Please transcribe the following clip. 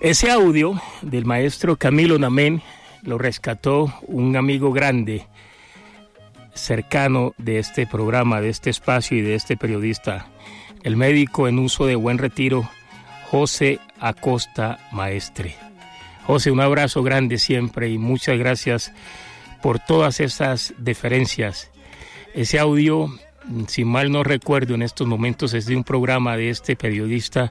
Ese audio del maestro Camilo Namén lo rescató un amigo grande, cercano de este programa, de este espacio y de este periodista, el médico en uso de Buen Retiro, José Acosta Maestre. José, un abrazo grande siempre y muchas gracias por todas esas deferencias. Ese audio, si mal no recuerdo en estos momentos, es de un programa de este periodista